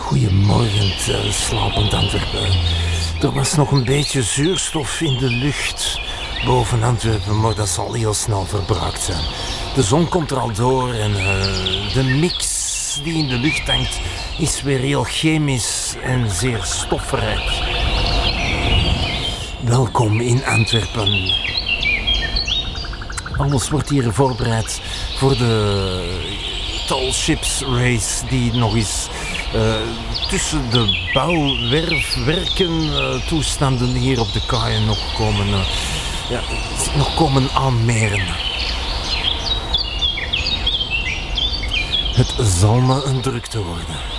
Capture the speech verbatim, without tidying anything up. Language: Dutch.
Goedemorgen, uh, slapend Antwerpen. Er was nog een beetje zuurstof in de lucht boven Antwerpen, maar dat zal heel snel verbraakt zijn. De zon komt er al door en uh, de mix die in de lucht hangt is weer heel chemisch en zeer stofrijk. Welkom in Antwerpen. Alles wordt hier voorbereid voor de Tall Ships Race die nog eens uh, tussen de bouwwerfwerken uh, toestanden hier op de kaaien nog komen, uh, ja, nog komen aanmeren. Het zal me een drukte worden.